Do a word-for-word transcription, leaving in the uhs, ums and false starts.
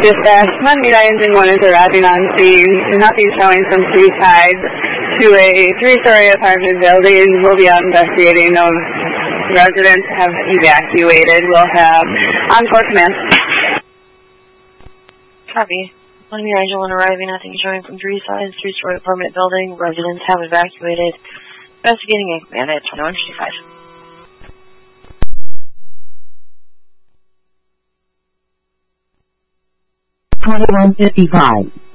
Dispatch, Monday nine one is arriving on scene. Nothing showing from Seaside to a three-story apartment building. We'll be out investigating. No residents have evacuated. We'll have encore command. Copy. Monday nine one arriving. Nothing showing from Seaside, three-story apartment building. Residents have evacuated. Investigating a command at twenty-one fifty-five. twenty-one fifty-five.